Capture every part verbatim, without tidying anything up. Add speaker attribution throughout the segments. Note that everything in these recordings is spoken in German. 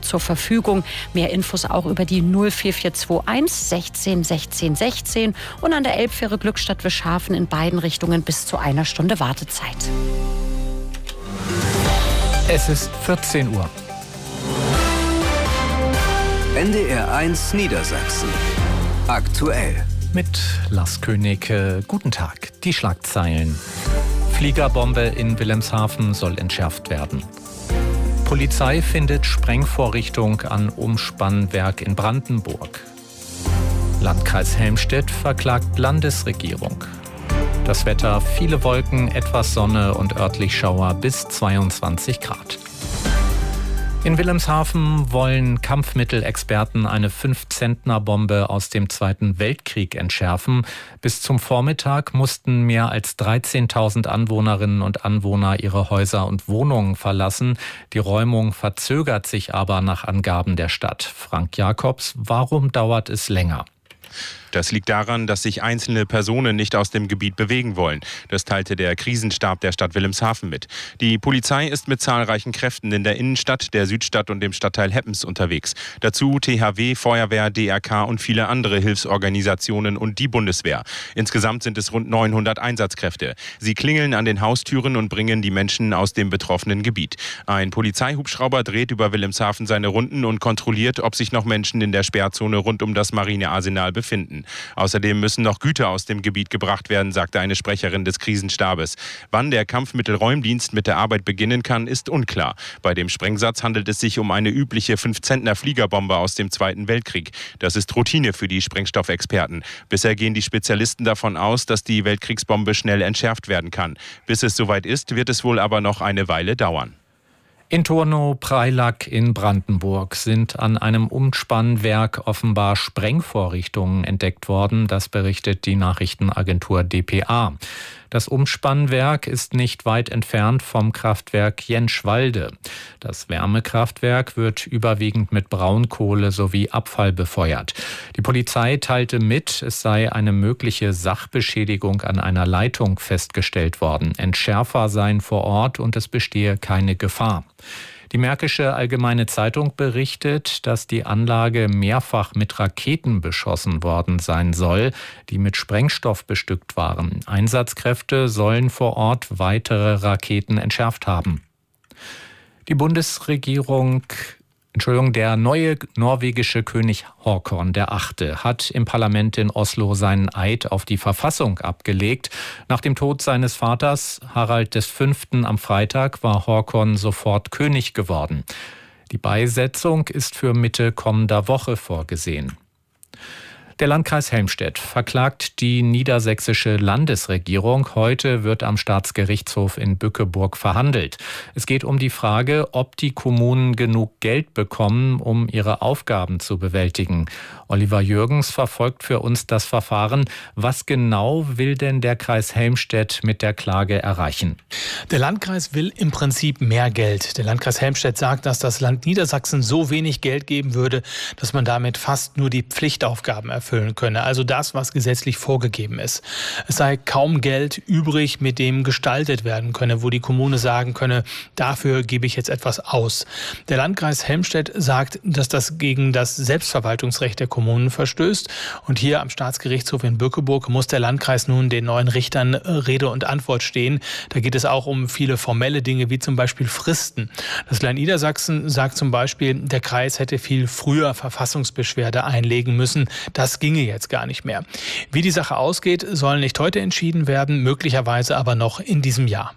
Speaker 1: zur Verfügung. Mehr Infos auch über die null vier vier zwei eins sechzehn sechzehn sechzehn und an der Elbfähre Glückstadt-Wischhafen in beiden Richtungen bis zu einer Stunde Wartezeit.
Speaker 2: Es ist vierzehn Uhr.
Speaker 3: N D R eins Niedersachsen. Aktuell.
Speaker 2: Mit Lars König. Guten Tag. Die Schlagzeilen. Fliegerbombe in Wilhelmshaven soll entschärft werden. Polizei findet Sprengvorrichtung an Umspannwerk in Brandenburg. Landkreis Helmstedt verklagt Landesregierung. Das Wetter: viele Wolken, etwas Sonne und örtlich Schauer bis zweiundzwanzig Grad. In Wilhelmshaven wollen Kampfmittelexperten eine fünf-Zentner-Bombe aus dem Zweiten Weltkrieg entschärfen. Bis zum Vormittag mussten mehr als dreizehntausend Anwohnerinnen und Anwohner ihre Häuser und Wohnungen verlassen. Die Räumung verzögert sich aber nach Angaben der Stadt. Frank Jakobs, warum dauert es länger?
Speaker 4: Das liegt daran, dass sich einzelne Personen nicht aus dem Gebiet bewegen wollen. Das teilte der Krisenstab der Stadt Wilhelmshaven mit. Die Polizei ist mit zahlreichen Kräften in der Innenstadt, der Südstadt und dem Stadtteil Heppens unterwegs. Dazu T H W, Feuerwehr, D R K und viele andere Hilfsorganisationen und die Bundeswehr. Insgesamt sind es rund neunhundert Einsatzkräfte. Sie klingeln an den Haustüren und bringen die Menschen aus dem betroffenen Gebiet. Ein Polizeihubschrauber dreht über Wilhelmshaven seine Runden und kontrolliert, ob sich noch Menschen in der Sperrzone rund um das Marinearsenal befinden. Außerdem müssen noch Güter aus dem Gebiet gebracht werden, sagte eine Sprecherin des Krisenstabes. Wann der Kampfmittelräumdienst mit der Arbeit beginnen kann, ist unklar. Bei dem Sprengsatz handelt es sich um eine übliche fünf-Zentner-Fliegerbombe aus dem Zweiten Weltkrieg. Das ist Routine für die Sprengstoffexperten. Bisher gehen die Spezialisten davon aus, dass die Weltkriegsbombe schnell entschärft werden kann. Bis es soweit ist, wird es wohl aber noch eine Weile dauern.
Speaker 2: In Turnow-Preilack in Brandenburg sind an einem Umspannwerk offenbar Sprengvorrichtungen entdeckt worden. Das berichtet die Nachrichtenagentur d p a. Das Umspannwerk ist nicht weit entfernt vom Kraftwerk Jenschwalde. Das Wärmekraftwerk wird überwiegend mit Braunkohle sowie Abfall befeuert. Die Polizei teilte mit, es sei eine mögliche Sachbeschädigung an einer Leitung festgestellt worden. Entschärfer seien vor Ort und es bestehe keine Gefahr. Die Märkische Allgemeine Zeitung berichtet, dass die Anlage mehrfach mit Raketen beschossen worden sein soll, die mit Sprengstoff bestückt waren. Einsatzkräfte sollen vor Ort weitere Raketen entschärft haben. Die Bundesregierung Entschuldigung, der neue norwegische König Håkon der Achte hat im Parlament in Oslo seinen Eid auf die Verfassung abgelegt. Nach dem Tod seines Vaters Harald der Fünfte am Freitag war Håkon sofort König geworden. Die Beisetzung ist für Mitte kommender Woche vorgesehen. Der Landkreis Helmstedt verklagt die niedersächsische Landesregierung. Heute wird am Staatsgerichtshof in Bückeburg verhandelt. Es geht um die Frage, ob die Kommunen genug Geld bekommen, um ihre Aufgaben zu bewältigen. Oliver Jürgens verfolgt für uns das Verfahren. Was genau will denn der Kreis Helmstedt mit der Klage erreichen?
Speaker 5: Der Landkreis will im Prinzip mehr Geld. Der Landkreis Helmstedt sagt, dass das Land Niedersachsen so wenig Geld geben würde, dass man damit fast nur die Pflichtaufgaben erfüllen könne. Also das, was gesetzlich vorgegeben ist. Es sei kaum Geld übrig, mit dem gestaltet werden könne, wo die Kommune sagen könne, dafür gebe ich jetzt etwas aus. Der Landkreis Helmstedt sagt, dass das gegen das Selbstverwaltungsrecht der Kommunen verstößt. Und hier am Staatsgerichtshof in Bückeburg muss der Landkreis nun den neuen Richtern Rede und Antwort stehen. Da geht es auch um viele formelle Dinge, wie zum Beispiel Fristen. Das Land Niedersachsen sagt zum Beispiel, der Kreis hätte viel früher Verfassungsbeschwerde einlegen müssen. Das ginge jetzt gar nicht mehr. Wie die Sache ausgeht, soll nicht heute entschieden werden, möglicherweise aber noch in diesem Jahr.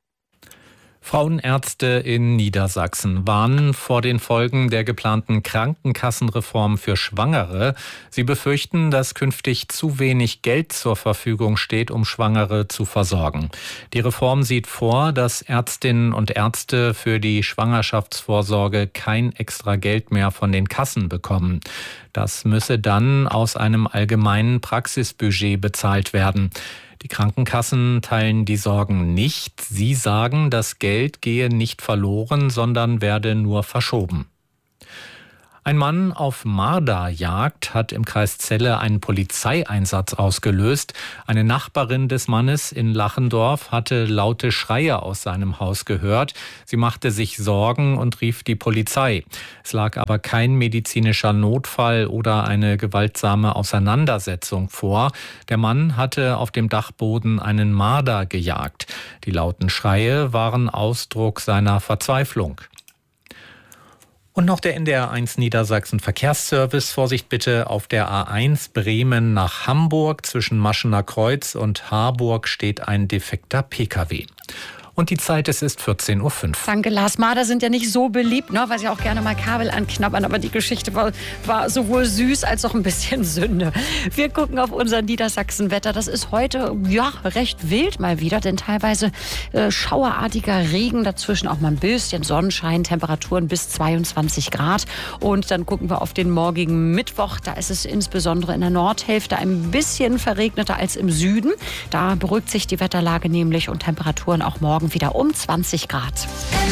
Speaker 2: Frauenärzte in Niedersachsen warnen vor den Folgen der geplanten Krankenkassenreform für Schwangere. Sie befürchten, dass künftig zu wenig Geld zur Verfügung steht, um Schwangere zu versorgen. Die Reform sieht vor, dass Ärztinnen und Ärzte für die Schwangerschaftsvorsorge kein extra Geld mehr von den Kassen bekommen. Das müsse dann aus einem allgemeinen Praxisbudget bezahlt werden. Die Krankenkassen teilen die Sorgen nicht. Sie sagen, das Geld gehe nicht verloren, sondern werde nur verschoben. Ein Mann auf Marderjagd hat im Kreis Celle einen Polizeieinsatz ausgelöst. Eine Nachbarin des Mannes in Lachendorf hatte laute Schreie aus seinem Haus gehört. Sie machte sich Sorgen und rief die Polizei. Es lag aber kein medizinischer Notfall oder eine gewaltsame Auseinandersetzung vor. Der Mann hatte auf dem Dachboden einen Marder gejagt. Die lauten Schreie waren Ausdruck seiner Verzweiflung. Und noch der N D R eins Niedersachsen Verkehrsservice. Vorsicht bitte auf der A eins Bremen nach Hamburg. Zwischen Maschener Kreuz und Harburg steht ein defekter Pkw. Und die Zeit, es ist vierzehn Uhr fünf.
Speaker 1: Danke, Lars. Marder sind ja nicht so beliebt, ne, weil sie auch gerne mal Kabel anknabbern. Aber die Geschichte war, war sowohl süß als auch ein bisschen Sünde. Wir gucken auf unser Niedersachsen-Wetter. Das ist heute ja recht wild mal wieder, denn teilweise äh, schauerartiger Regen, dazwischen auch mal ein bisschen Sonnenschein, Temperaturen bis zweiundzwanzig Grad. Und dann gucken wir auf den morgigen Mittwoch. Da ist es insbesondere in der Nordhälfte ein bisschen verregneter als im Süden. Da beruhigt sich die Wetterlage nämlich und Temperaturen auch morgen wieder um zwanzig Grad.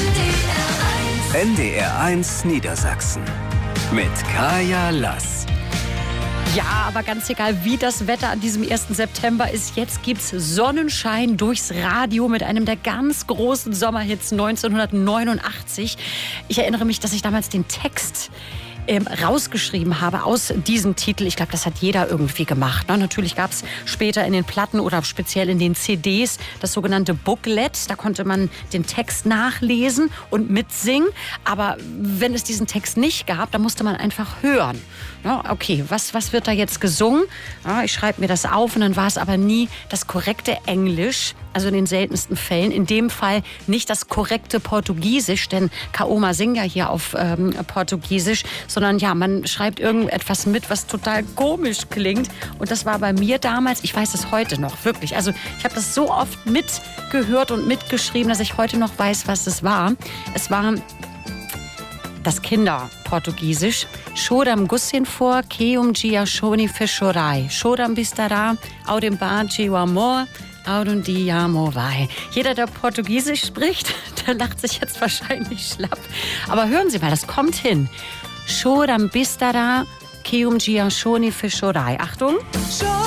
Speaker 3: N D R eins Niedersachsen mit Kaya Lass.
Speaker 1: Ja, aber ganz egal, wie das Wetter an diesem ersten September ist, jetzt gibt's Sonnenschein durchs Radio mit einem der ganz großen Sommerhits neunzehnhundertneunundachtzig. Ich erinnere mich, dass ich damals den Text Ähm, rausgeschrieben habe aus diesem Titel. Ich glaube, das hat jeder irgendwie gemacht. Ne? Natürlich gab es später in den Platten oder speziell in den C Ds das sogenannte Booklet. Da konnte man den Text nachlesen und mitsingen. Aber wenn es diesen Text nicht gab, dann musste man einfach hören. Ja, okay, was, was wird da jetzt gesungen? Ja, ich schreibe mir das auf und dann war es aber nie das korrekte Englisch. Also in den seltensten Fällen. In dem Fall nicht das korrekte Portugiesisch, denn Kaoma singt ja hier auf ähm, Portugiesisch, sondern ja, man schreibt irgendetwas mit, was total komisch klingt. Und das war bei mir damals, ich weiß es heute noch, wirklich. Also ich habe das so oft mitgehört und mitgeschrieben, dass ich heute noch weiß, was es war. Es war das Kinderportugiesisch. Chodam gussin vor, keum gia shoni fischorai. Chodam bistara, audem baci o amor. Jeder, der Portugiesisch spricht, der lacht sich jetzt wahrscheinlich schlapp. Aber hören Sie mal, das kommt hin. Chodam bistara, keum gia shoni fischorai. Achtung.